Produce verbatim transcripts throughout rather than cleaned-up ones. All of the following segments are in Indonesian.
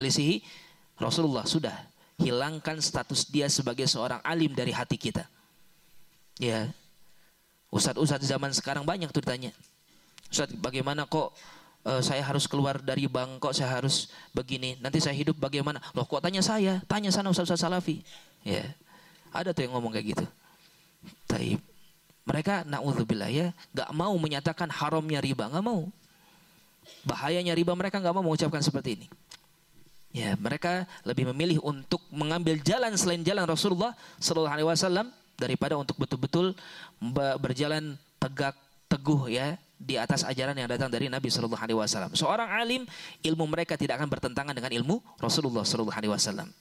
menyelisih Rasulullah, sudah hilangkan status dia sebagai seorang alim dari hati kita. Ya, ustadz-ustadz zaman sekarang banyak tuh ditanya, Ustadz bagaimana kok uh, saya harus keluar dari bank, kok saya harus begini, nanti saya hidup bagaimana? Loh kok tanya saya, tanya sana ustadz-ustadz salafi. Ya, ada tuh yang ngomong kayak gitu. Taib. Mereka na'udzubillah ya, gak mau menyatakan haramnya riba, gak mau. Bahayanya riba, mereka gak mau mengucapkan seperti ini. Ya, mereka lebih memilih untuk mengambil jalan selain jalan Rasulullah Sallallahu Alaihi Wasallam daripada untuk betul-betul berjalan tegak teguh ya di atas ajaran yang datang dari Nabi Sallallahu Alaihi Wasallam. Seorang alim, ilmu mereka tidak akan bertentangan dengan ilmu Rasulullah Sallallahu Alaihi Wasallam.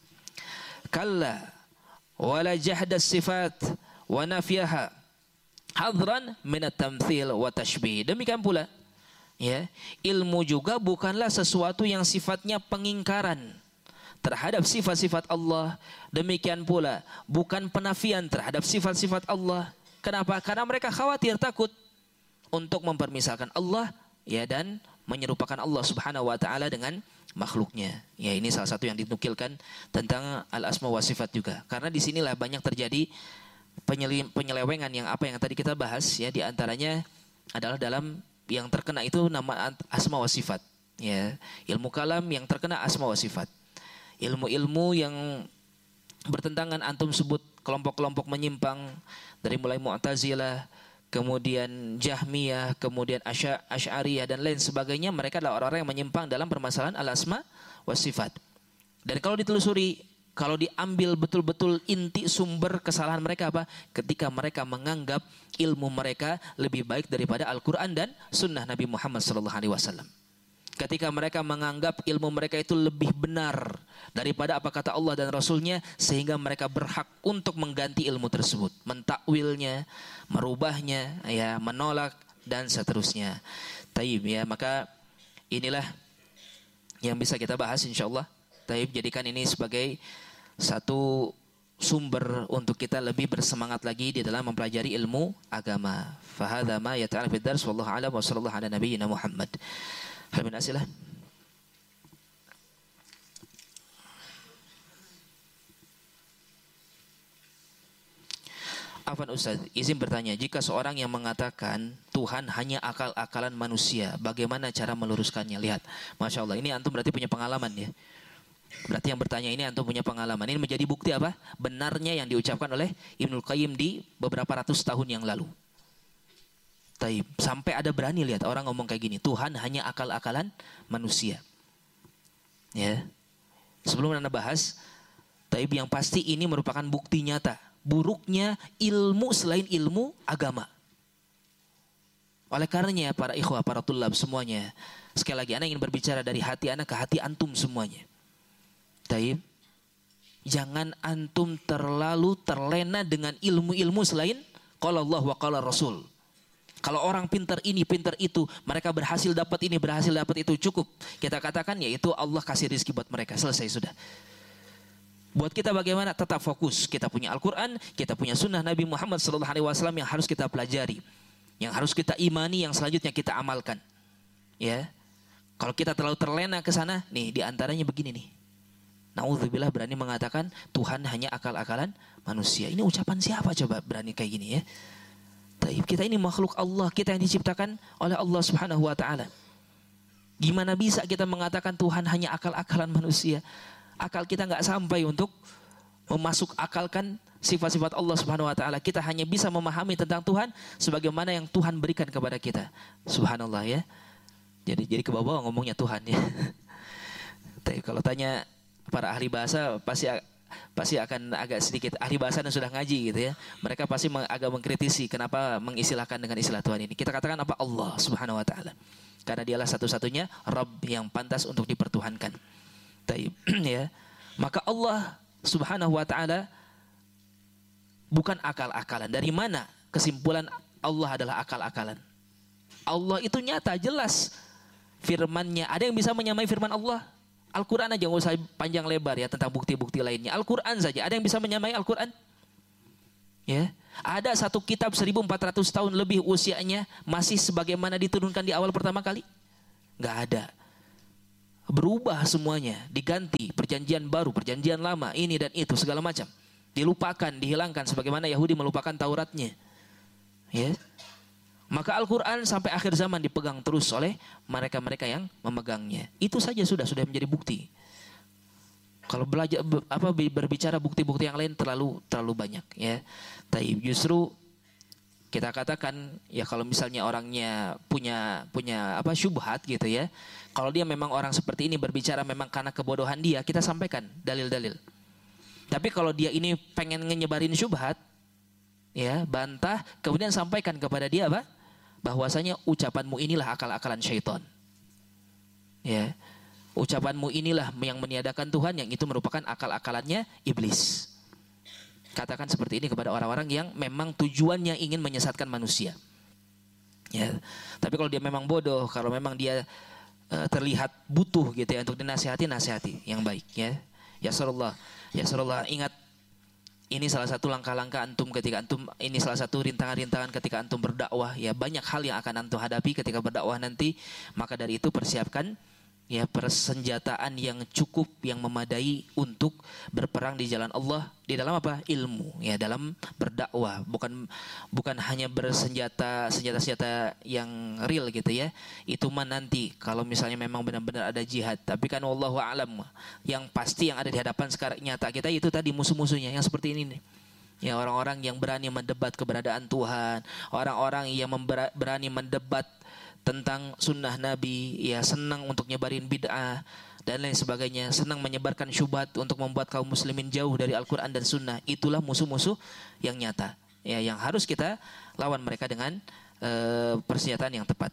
Kalla wala jahda sifat wa nafyaha hadran min at-tamthil wa tashbih. Demikian pula ya, ilmu juga bukanlah sesuatu yang sifatnya pengingkaran terhadap sifat-sifat Allah. Demikian pula bukan penafian terhadap sifat-sifat Allah. Kenapa? Karena mereka khawatir, takut untuk mempermisalkan Allah ya dan menyerupakan Allah Subhanahu wa taala dengan makhluknya. Ya, ini salah satu yang dinukilkan tentang al-asma wa sifat juga. Karena disinilah banyak terjadi penyelewengan yang apa yang tadi kita bahas ya, di antaranya adalah dalam yang terkena itu nama asma wa sifat ya, ilmu kalam yang terkena asma wa sifat, ilmu-ilmu yang bertentangan antum sebut kelompok-kelompok menyimpang dari mulai Mu'tazilah, kemudian Jahmiyah, kemudian Asy'ariyah dan lain sebagainya. Mereka adalah orang-orang yang menyimpang dalam permasalahan al-asma wa sifat. Dan kalau ditelusuri, kalau diambil betul-betul inti sumber kesalahan mereka apa? Ketika mereka menganggap ilmu mereka lebih baik daripada Al-Quran dan Sunnah Nabi Muhammad Sallallahu Alaihi Wasallam. Ketika mereka menganggap ilmu mereka itu lebih benar daripada apa kata Allah dan Rasulnya, sehingga mereka berhak untuk mengganti ilmu tersebut, mentakwilnya, merubahnya, ya, menolak dan seterusnya. Taib ya, maka inilah yang bisa kita bahas insyaallah. Taib, jadikan ini sebagai satu sumber untuk kita lebih bersemangat lagi di dalam mempelajari ilmu agama. Fahadha ma yata'ala fid dars wallahu a'lam wa sallallahu ala nabiyyina Muhammad. Hal min asilah. Afwan Ustaz, izin bertanya, jika seorang yang mengatakan Tuhan hanya akal-akalan manusia, bagaimana cara meluruskannya? Lihat, Masya Allah, ini antum berarti punya pengalaman ya. Berarti yang bertanya ini antum punya pengalaman. Ini menjadi bukti apa? Benarnya yang diucapkan oleh Ibnul Qayyim di beberapa ratus tahun yang lalu. Taib. Sampai ada berani lihat orang ngomong kayak gini, Tuhan hanya akal-akalan manusia. Ya. Sebelum Anda bahas, taib, yang pasti ini merupakan bukti nyata buruknya ilmu selain ilmu agama. Oleh karenanya para ikhwah, para tulab semuanya, sekali lagi Anda ingin berbicara dari hati Anda ke hati antum semuanya. Taib, jangan antum terlalu terlena dengan ilmu-ilmu selain qala Allah wa qala Rasul. Kalau orang pintar ini, pintar itu, mereka berhasil dapat ini, berhasil dapat itu, cukup kita katakan yaitu Allah kasih rezeki buat mereka, selesai sudah. Buat kita bagaimana? Tetap fokus. Kita punya Al-Quran, kita punya Sunnah Nabi Muhammad Sallallahu Alaihi Wasallam yang harus kita pelajari, yang harus kita imani, yang selanjutnya kita amalkan. Ya, kalau kita terlalu terlena ke sana, nih diantaranya begini nih. Na'udzubillah, berani mengatakan Tuhan hanya akal-akalan manusia. Ini ucapan siapa coba berani kayak gini ya? Taib, kita ini makhluk Allah, kita yang diciptakan oleh Allah Subhanahu wa taala. Gimana bisa kita mengatakan Tuhan hanya akal-akalan manusia? Akal kita nggak sampai untuk memasuk akalkan sifat-sifat Allah Subhanahu wa taala. Kita hanya bisa memahami tentang Tuhan sebagaimana yang Tuhan berikan kepada kita. Subhanallah ya. Jadi jadi ke bawah ngomongnya Tuhan ya. Tapi kalau tanya para ahli bahasa pasti pasti akan agak sedikit ahli bahasa dan sudah ngaji gitu ya. Mereka pasti meng, agak mengkritisi kenapa mengistilahkan dengan istilah Tuhan ini. Kita katakan apa? Allah Subhanahu wa taala. Karena dialah satu-satunya Rabb yang pantas untuk dipertuhankan. Taib ya. Maka Allah Subhanahu wa taala bukan akal-akalan. Dari mana kesimpulan Allah adalah akal-akalan? Allah itu nyata, jelas firman-Nya. Ada yang bisa menyamai firman Allah? Al-Quran aja, nggak usah panjang lebar ya tentang bukti-bukti lainnya. Al-Quran saja, ada yang bisa menyamai Al-Quran? Ya, ada satu kitab seribu empat ratus tahun lebih usianya masih sebagaimana diturunkan di awal pertama kali? Nggak ada. berubah semuanya, diganti perjanjian baru, perjanjian lama, ini dan itu segala macam. Dilupakan, dihilangkan sebagaimana Yahudi melupakan Tauratnya. Ya. Maka Al-Qur'an sampai akhir zaman dipegang terus oleh mereka-mereka yang memegangnya. Itu saja sudah sudah menjadi bukti. Kalau belajar apa berbicara bukti-bukti yang lain terlalu terlalu banyak ya. Tapi justru kita katakan ya kalau misalnya orangnya punya punya apa syubhat gitu ya. Kalau dia memang orang seperti ini berbicara memang karena kebodohan dia, kita sampaikan dalil-dalil. Tapi kalau dia ini pengen nyebarin syubhat ya, bantah, kemudian sampaikan kepada dia apa? Bahwasanya ucapanmu inilah akal-akalan syaitan. Ya. Ucapanmu inilah yang meniadakan Tuhan, yang itu merupakan akal-akalannya iblis. Katakan seperti ini kepada orang-orang yang memang tujuannya ingin menyesatkan manusia. Ya. Tapi kalau dia memang bodoh, kalau memang dia uh, terlihat butuh gitu ya untuk dinasihati, nasihati yang baik ya. Ya Rasulullah, ya Rasulullah, ingat ini salah satu langkah-langkah antum ketika antum, ini salah satu rintangan-rintangan ketika antum berdakwah ya, banyak hal yang akan antum hadapi ketika berdakwah nanti. Maka dari itu persiapkan ya persenjataan yang cukup, yang memadai untuk berperang di jalan Allah di dalam apa? Ilmu ya, dalam berdakwah. Bukan bukan hanya bersenjata senjata-senjata yang real gitu ya. Itu mah nanti kalau misalnya memang benar-benar ada jihad. Tapi kan wallahu a'lam, yang pasti yang ada di hadapan sekarang nyata kita itu tadi musuh-musuhnya yang seperti ini nih. Ya, orang-orang yang berani mendebat keberadaan Tuhan, orang-orang yang membera- berani mendebat tentang sunnah Nabi, ya senang untuk nyebarin bid'ah dan lain sebagainya, senang menyebarkan syubhat untuk membuat kaum muslimin jauh dari Al-Quran dan sunnah. Itulah musuh-musuh yang nyata ya, yang harus kita lawan mereka dengan uh, persenjataan yang tepat.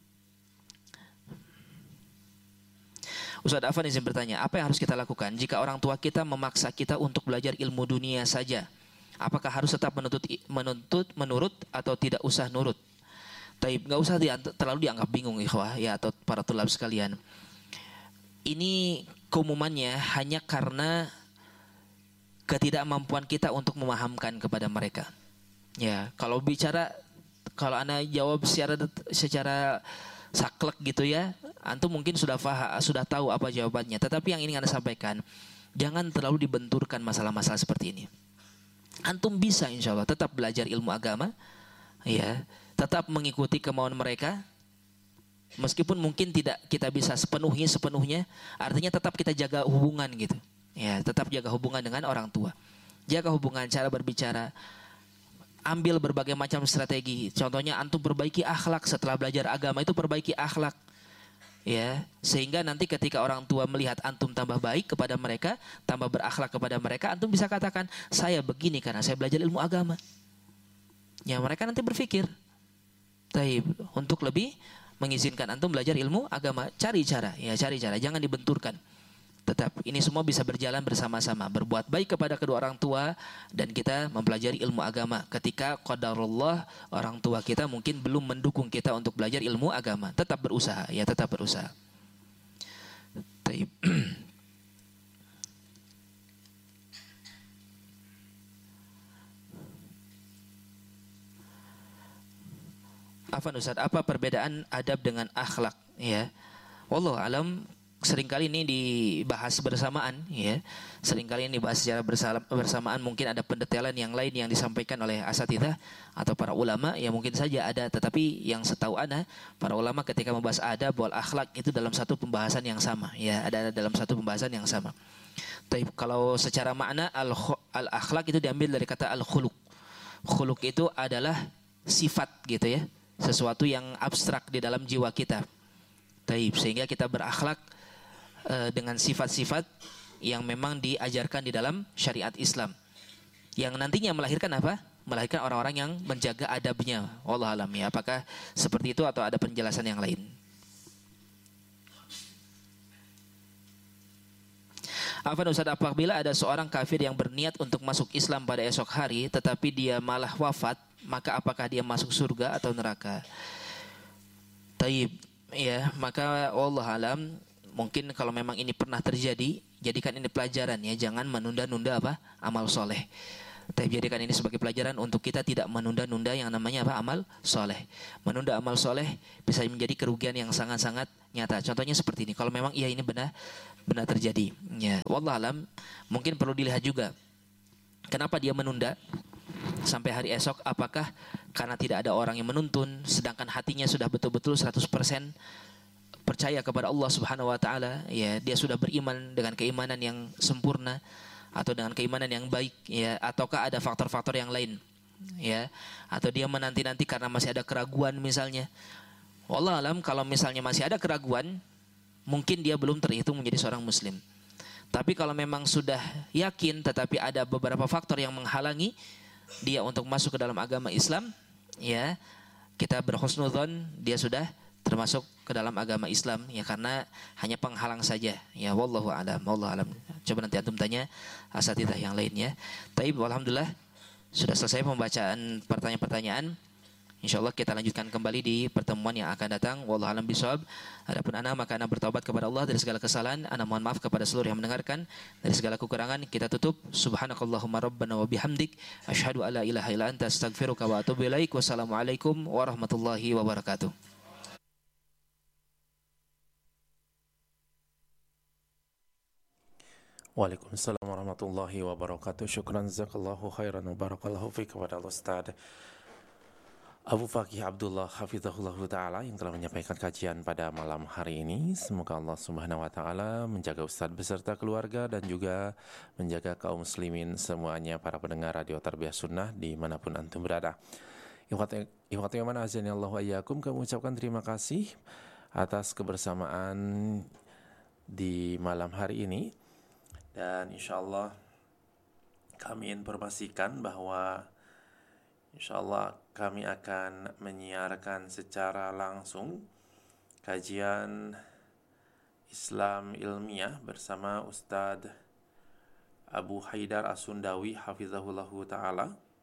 Ustaz Afan izin bertanya, apa yang harus kita lakukan jika orang tua kita memaksa kita untuk belajar ilmu dunia saja? Apakah harus tetap menuntut menuntut menurut atau tidak usah nurut? Taib, nggak usah diant- terlalu dianggap bingung ikhwah ya, atau para tulab sekalian. Ini keumumannya hanya karena ketidakmampuan kita untuk memahamkan kepada mereka. Ya, kalau bicara, kalau ana jawab secara secara saklek gitu ya, antum mungkin sudah faham, sudah tahu apa jawabannya. Tetapi yang ingin ana sampaikan, jangan terlalu dibenturkan masalah-masalah seperti ini. Antum bisa insya Allah tetap belajar ilmu agama, ya. Tetap mengikuti kemauan mereka, meskipun mungkin tidak kita bisa sepenuhnya sepenuhnya, artinya tetap kita jaga hubungan gitu, ya, tetap jaga hubungan dengan orang tua, jaga hubungan, cara berbicara, ambil berbagai macam strategi. Contohnya antum perbaiki akhlak setelah belajar agama, itu perbaiki akhlak, ya, sehingga nanti ketika orang tua melihat antum tambah baik kepada mereka, tambah berakhlak kepada mereka, antum bisa katakan saya begini karena saya belajar ilmu agama. Ya, mereka nanti berpikir, Taib, untuk lebih mengizinkan antum belajar ilmu agama, cari cara, ya cari cara, jangan dibenturkan. Tetap ini semua bisa berjalan bersama-sama, berbuat baik kepada kedua orang tua dan kita mempelajari ilmu agama. Ketika qadarullah orang tua kita mungkin belum mendukung kita untuk belajar ilmu agama, tetap berusaha, ya tetap berusaha. Taib. Afan Ustaz, apa perbedaan adab dengan akhlak? Ya, wallahu alam, seringkali ini dibahas bersamaan, ya. Seringkali ini dibahas secara bersamaan. Mungkin ada pendetailan yang lain yang disampaikan oleh asatidzah atau para ulama, ya mungkin saja ada. Tetapi yang setahu ana, para ulama ketika membahas adab wal akhlak itu dalam satu pembahasan yang sama, ya, ada dalam satu pembahasan yang sama. Tapi kalau secara makna al akhlak itu diambil dari kata al khuluq. Khuluq itu adalah sifat gitu ya, sesuatu yang abstrak di dalam jiwa kita. Taib, sehingga kita berakhlak e, dengan sifat-sifat yang memang diajarkan di dalam syariat Islam, yang nantinya melahirkan apa? Melahirkan orang-orang yang menjaga adabnya. Wallahu alam, ya. Apakah seperti itu atau ada penjelasan yang lain? Afan Ustaz, apabila ada seorang kafir yang berniat untuk masuk Islam pada esok hari tetapi dia malah wafat, maka apakah dia masuk surga atau neraka? Taib, ya, maka wallahu alam, mungkin kalau memang ini pernah terjadi, jadikan ini pelajaran, ya, jangan menunda-nunda apa? Amal soleh. Tapi jadikan ini sebagai pelajaran untuk kita tidak menunda-nunda yang namanya apa? Amal soleh. Menunda amal soleh bisa menjadi kerugian yang sangat-sangat nyata. Contohnya seperti ini. Kalau memang iya ini benar benar terjadi. Ya, wallah alam. Mungkin perlu dilihat juga. Kenapa dia menunda sampai hari esok? Apakah karena tidak ada orang yang menuntun, sedangkan hatinya sudah betul-betul seratus persen percaya kepada Allah Subhanahu wa taala, ya, dia sudah beriman dengan keimanan yang sempurna atau dengan keimanan yang baik, ya, ataukah ada faktor-faktor yang lain, ya, atau dia menanti-nanti karena masih ada keraguan misalnya. Wallah alam, kalau misalnya masih ada keraguan, mungkin dia belum terhitung menjadi seorang muslim. Tapi kalau memang sudah yakin tetapi ada beberapa faktor yang menghalangi dia untuk masuk ke dalam agama Islam, ya, kita berhusnudzon dia sudah termasuk ke dalam agama Islam, ya, karena hanya penghalang saja, ya, wallahu a'lam, wallahu a'lam. Coba nanti antum tanya asatidzah yang lainnya. Taib, alhamdulillah sudah selesai pembacaan pertanyaan-pertanyaan. Insyaallah kita lanjutkan kembali di pertemuan yang akan datang. Wallahu a'lam bishawab. Adapun ana maka ana bertaubat kepada Allah dari segala kesalahan. Ana mohon maaf kepada seluruh yang mendengarkan dari segala kekurangan. Kita tutup. Subhanakallahumma rabbana wa bihamdik asyhadu alla ilaha illa anta astaghfiruka wa atubu ilaik. Wassalamualaikum warahmatullahi wabarakatuh. Waalaikumsalam warahmatullahi wabarakatuh. Syukran jazakallahu khairan wa barakallahu fiik kepada Ustaz Abu Fakih Abdullah hafizahullah ta'ala yang telah menyampaikan kajian pada malam hari ini. Semoga Allah subhanahu wa ta'ala menjaga Ustaz beserta keluarga dan juga menjaga kaum muslimin semuanya, para pendengar radio Tarbiyah Sunnah dimanapun antum berada. Ikhwati iman azani Allah wa iyyakum, kami ucapkan terima kasih atas kebersamaan di malam hari ini. Dan insyaallah kami informasikan bahwa insyaallah kami akan menyiarkan secara langsung kajian Islam ilmiah bersama Ustadz Abu Haidar As-Sundawi hafizahullahu ta'ala